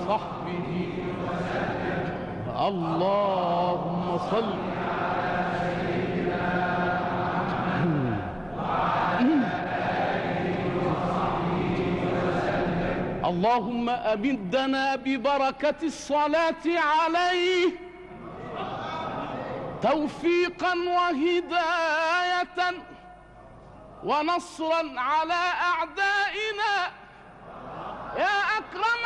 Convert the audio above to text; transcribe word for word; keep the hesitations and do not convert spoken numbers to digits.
وصحبه اللهم صل اللهم أمدنا ببركة الصلاة عليه توفيقا وهداية ونصرا على أعدائنا يا أكرم